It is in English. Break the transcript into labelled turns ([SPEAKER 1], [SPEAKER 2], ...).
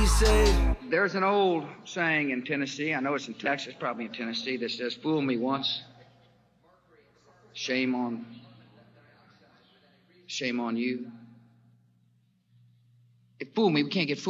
[SPEAKER 1] said.
[SPEAKER 2] There's an old saying in Tennessee, I know it's in Texas, probably in Tennessee, that says, fool me once, shame on you. If fool me, we can't get fooled.